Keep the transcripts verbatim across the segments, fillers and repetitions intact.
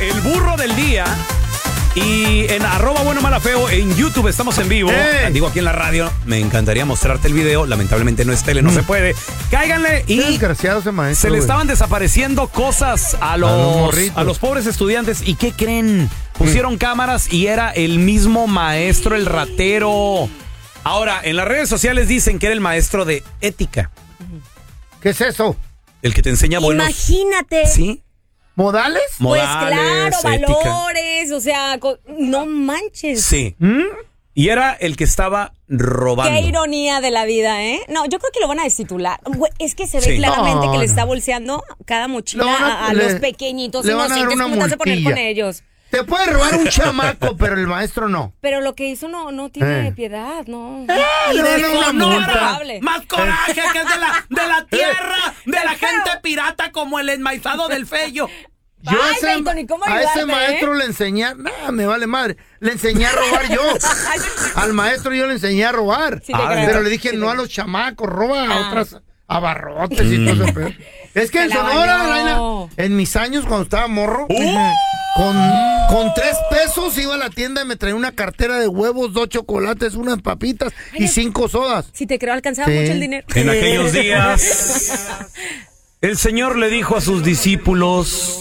el burro del día. Y en arroba bueno mala feo en YouTube estamos en vivo. ¡Ey! Digo aquí en la radio, me encantaría mostrarte el video. Lamentablemente no es tele, no Mm. se puede. Cáiganle y Qué desgraciado ese maestro, se le güey. estaban desapareciendo cosas a los, los a morritos. los pobres estudiantes. ¿Y qué creen? Pusieron cámaras y era el mismo maestro, el ratero. Ahora, en las redes sociales dicen que era el maestro de ética. ¿Qué es eso? El que te enseña buenos... Imagínate. ¿Sí? ¿Modales? Pues Modales, claro, ética. valores, o sea, co- no manches. Sí. ¿Mm? Y era el que estaba robando. Qué ironía de la vida, ¿eh? No, yo creo que lo van a destitular. Güey, es que se ve Sí. claramente No, que le no. está bolseando cada mochila Le van a- a, a le- los pequeñitos le van a dar inocentes. una ¿Cómo te vas a poner multilla. con ellos? Te puede robar un chamaco, pero el maestro no. Pero lo que hizo no, no tiene Eh. piedad, no. Y le van a dar una multa. Improbable. Más coraje que es de la, de la tierra, de la gente pirata como el enmaizado del feyo. Yo Ay, a ese, Beto, ni cómo a ese ayudarte, maestro ¿eh? le enseñé, nah, me vale madre, le enseñé a robar yo. Al maestro yo le enseñé a robar. Sí te Ah, creo. Pero le dije, Sí no te- a los chamacos, roba a Ah. otras, a barrotes y todo ese pedo. Es que Se en la Sonora, bañó. Laina, en mis años cuando estaba morro, ¡Uh! con, con tres pesos iba a la tienda y me traía una cartera de huevos, dos chocolates, unas papitas y no. cinco sodas. Si te creo, alcanzaba Sí. mucho el dinero. En aquellos días, el Señor le dijo a sus discípulos,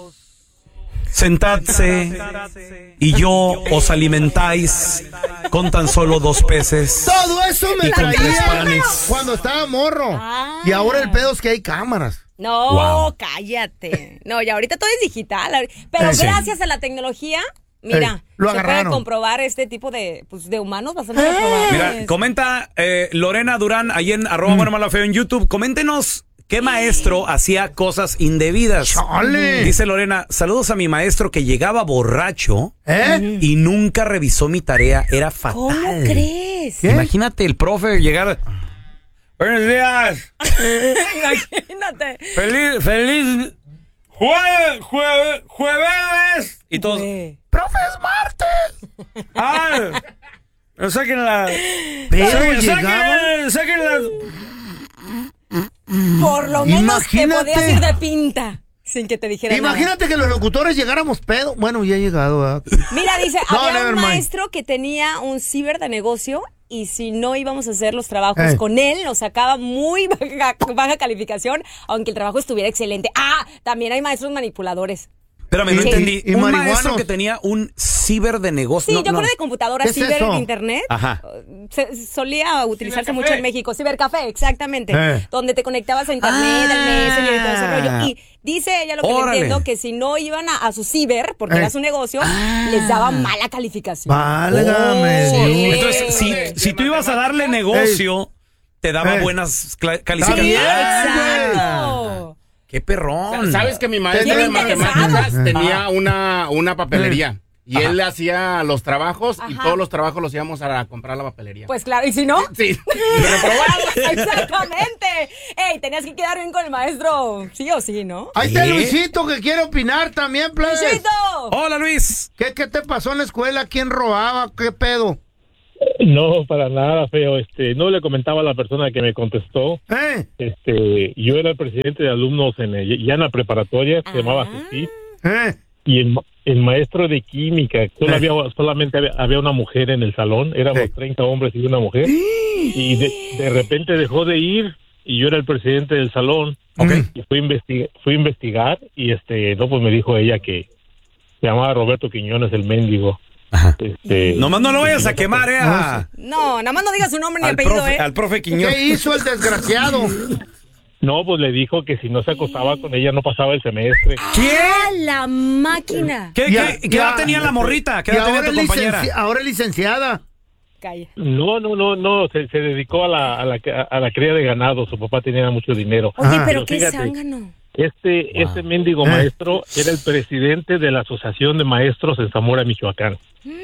sentadse y yo os alimentáis con tan solo dos peces. Todo eso me Y con tres traía panes. cuando estaba morro. Ah. Y ahora el pedo es que hay cámaras. No, Wow. cállate. No, y ahorita todo es digital. Pero Eh, sí. gracias a la tecnología, mira, Eh, lo se agarraron. puede comprobar este tipo de, pues, de humanos bastante Eh. reprobables. Mira, comenta eh, Lorena Durán ahí en arroba bueno mala feo en YouTube. Coméntenos qué maestro hacía cosas indebidas. ¡Chale! Dice Lorena, saludos a mi maestro que llegaba borracho ¿Eh? y nunca revisó mi tarea. Era fatal. ¿Cómo crees? ¿Qué? Imagínate el profe llegar. Buenos días. Imagínate. Feliz, feliz jueves, jueves, jueves. Y todos. Güey. ¡Profe, es martes! Ah, no saquen la. Pero saquen, llegaba. saquen, saquen la. Por lo menos Imagínate. te podías ir de pinta sin que te dijera nada. Imagínate que los locutores llegáramos pedo. Bueno, ya he llegado, ¿verdad? Mira, dice, No, había never un mind. maestro que tenía un ciber de negocio y si no íbamos a hacer los trabajos Eh. con él, nos sacaba muy baja, baja calificación, aunque el trabajo estuviera excelente. Ah, también hay maestros manipuladores. Espérame, no Y- entendí. y un marihuanos. maestro que tenía un ciber de negocio. Sí, No, yo no. creo de computadora, ¿Qué es ciber eso? de internet. Ajá. Se, solía utilizarse Cibercafé. mucho en México. Cibercafé, exactamente. Eh. Donde te conectabas a internet, Ah. al Messenger y todo ese rollo. Y dice ella lo que le Órale. entiendo, que si no iban a, a su ciber, porque Eh. era su negocio, les daba mala calificación. Válgame Oh. Dios. Entonces, si, si tú ibas a darle negocio, te daba Ey. buenas cla- Está calificaciones. bien. Exacto. ¡Qué perrón! ¿Sabes que mi maestro Bien de interesado. matemáticas tenía una, una papelería? Y Ajá. él hacía los trabajos y Ajá. todos los trabajos los íbamos a comprar a la papelería. Pues claro, y si no, sí. exactamente. Ey, tenías que quedar bien con el maestro, sí o sí, ¿no? Ahí está ¿Eh? Luisito que quiere opinar también, plebes. ¡Luisito! Hola, Luis. ¿Qué, ¿Qué te pasó en la escuela? ¿Quién robaba? ¿Qué pedo? No, para nada, feo. Este, no le comentaba a la persona que me contestó. ¿Eh? Este, yo era el presidente de alumnos en el- ya en la preparatoria, se llamaba Ah. Jesús, ¿Eh? y el, ma- el maestro de química, solo Eh. había, solamente había, había una mujer en el salón, éramos Sí. treinta hombres y una mujer, y de, de repente dejó de ir, y yo era el presidente del salón, Ok. y fui a, investigar, fui a investigar, y este, no, pues me dijo ella que se llamaba Roberto Quiñones, el mendigo. Ajá. Este, Nomás no lo vayas a quemar, eh. a- No, nada más no digas su nombre ni al, apellido, profe, ¿eh? al profe Quiñones. ¿Qué hizo el desgraciado? No, pues le dijo que si no se acostaba con ella no pasaba el semestre. ¡Ah, la máquina! ¿Qué, Ya- qué- qué edad ya- tenía la morrita? ¿Qué Y edad tenía ahora tu es compañera? licenci- ahora es licenciada. Calla. No, no, no, no, se, se dedicó a la, a, la, a la cría de ganado, su papá tenía mucho dinero. Oye, Ajá. pero Pero qué fíjate. zángano. Este, Wow. este mendigo Eh. maestro era el presidente de la Asociación de Maestros en Zamora, Michoacán.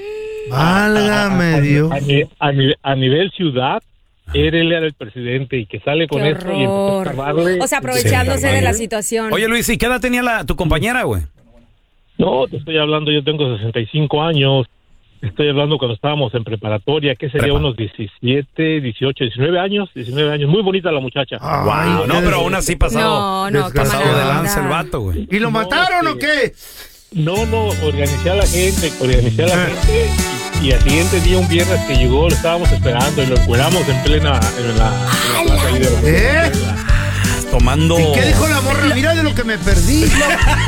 Válgame Dios. A, ni- a ni- a nivel ciudad, él, él era el presidente y que sale con Qué esto y empezó a horror. escarbarle. O sea, aprovechándose Sí. de la situación. Oye, Luis, ¿y qué edad tenía la, tu compañera, güey? No, te estoy hablando, yo tengo sesenta y cinco años. Estoy hablando cuando estábamos en preparatoria, que sería Prepa. unos diecisiete, dieciocho, diecinueve años, diecinueve años. Muy bonita la muchacha. Ay, Wow, no, qué pero aún así pasado, no, no, qué desgraciado pasado mala de onda. lanza el vato, güey. ¿Y lo No, mataron sí. o qué? No, no, organicé a la gente, organicé a la gente. Y, y al siguiente día, un viernes que llegó, lo estábamos esperando y lo encueramos en plena. En la, en la plaza ahí de la- ¿Eh? Tomando. ¿Y qué dijo la morra? Mira de lo que me perdí.